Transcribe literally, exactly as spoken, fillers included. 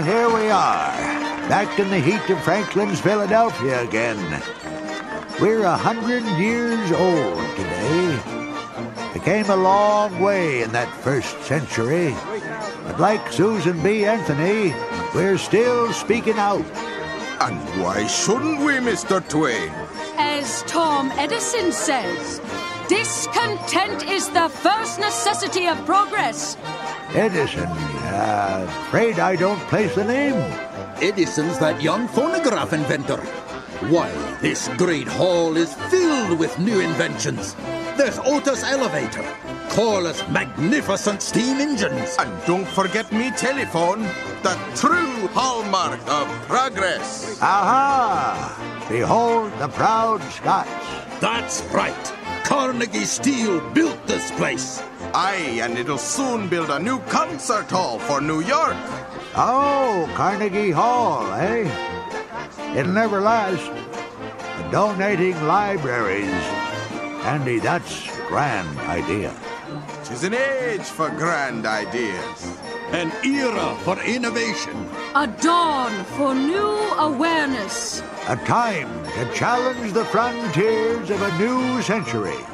here we are, back in the heat of Franklin's Philadelphia again. We're a hundred years old today. We came a long way in that first century, but like Susan B. Anthony, we're still speaking out. And why shouldn't we, Mister Twain? As Tom Edison says, discontent is the first necessity of progress. Edison, uh, afraid I don't place the name. Edison's that young phonograph inventor. Why, this great hall is filled with new inventions. There's Otis Elevator, Corliss magnificent steam engines. And don't forget me telephone, the true hallmark of progress. Aha! Behold the proud Scots. That's right. Carnegie Steel built this place. Aye, and it'll soon build a new concert hall for New York. Oh, Carnegie Hall, eh? It'll never last. Donating libraries. Andy, that's a grand idea. 'Tis an age for grand ideas. An era for innovation. A dawn for new awareness. A time to challenge the frontiers of a new century.